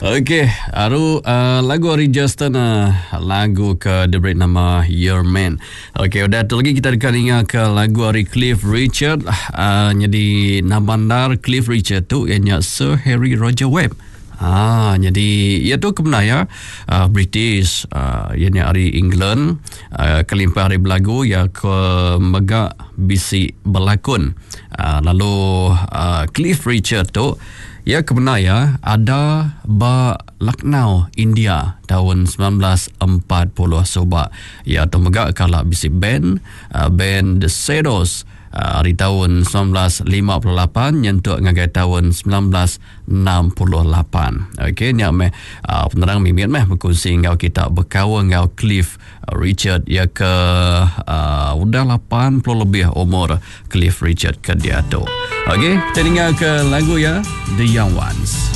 Okey, lagu Ari Justin, lagu ke The Break nama Your Man. Okey, udah tu lagi kita akan ingat ke lagu Ari Cliff Richard. Jadi nama Cliff Richard tu ianya Sir Harry Roger Webb. Jadi ia tu kebenar British, ianya Ari England, kelimpah hari berlagu ya ke megak bisi berlakon. Lalu Cliff Richard tu ya kebenar ada ba Lucknow, India tahun 1940 sebab ya temegak kala bisi band The Shadows hari tahun 1958 nyentuk ngagai tahun 1968. Okey, ni ame penerang mimit berkongsi ngau kita berkawan ngau Cliff Richard ya ke udah 80 lebih umur Cliff Richard ke dia tu. Okey, kita dengar ke lagu ya The Young Ones.